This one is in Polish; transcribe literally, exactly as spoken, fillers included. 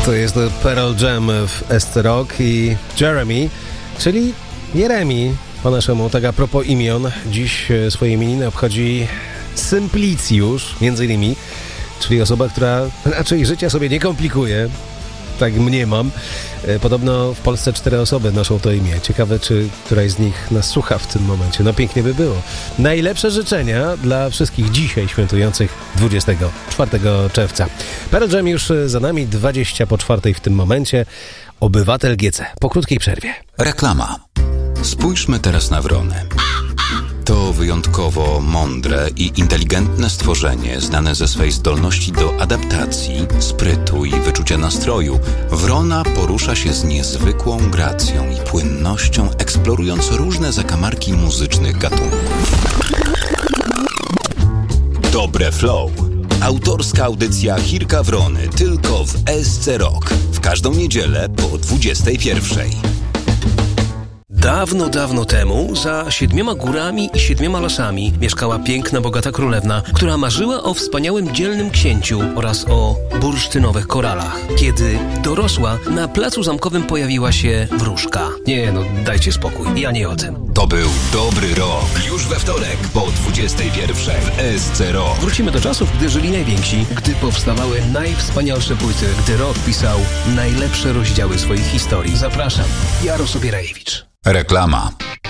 To jest Pearl Jam w S C Rock i Jeremy, czyli Jeremi po naszemu. Tak a propos imion, dziś swoje imieniny obchodzi Simplicjusz, między innymi, czyli osoba, która raczej życia sobie nie komplikuje. Tak mniemam. Podobno w Polsce cztery osoby noszą to imię. Ciekawe, czy któraś z nich nas słucha w tym momencie. No pięknie by było. Najlepsze życzenia dla wszystkich dzisiaj świętujących dwudziestego czwartego czerwca. Pearl Jam już za nami, dwadzieścia po czwartej w tym momencie. Obywatel G C. Po krótkiej przerwie. Reklama. Spójrzmy teraz na wronę. To wyjątkowo mądre i inteligentne stworzenie, znane ze swej zdolności do adaptacji, sprytu i wyczucia nastroju. Wrona porusza się z niezwykłą gracją i płynnością, eksplorując różne zakamarki muzycznych gatunków. Dobre flow. Autorska audycja Chirka Wrony tylko w S C Rock. W każdą niedzielę po dwudziestej pierwszej. Dawno, dawno temu, za siedmioma górami i siedmioma lasami mieszkała piękna, bogata królewna, która marzyła o wspaniałym, dzielnym księciu oraz o bursztynowych koralach. Kiedy dorosła, na placu zamkowym pojawiła się wróżka. Nie no, dajcie spokój, ja nie o tym. To był dobry rok. Już we wtorek po dwudziestej pierwszej w S C Rock. Wrócimy do czasów, gdy żyli najwięksi, gdy powstawały najwspanialsze płyty, gdy rock pisał najlepsze rozdziały swoich historii. Zapraszam, Jarosław Bierajewicz. Reklama.